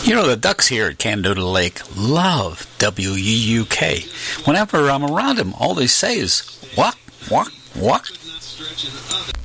You know, the ducks here at Canada Lake love WEUK. Whenever I'm around them, all they say is, walk, walk, walk.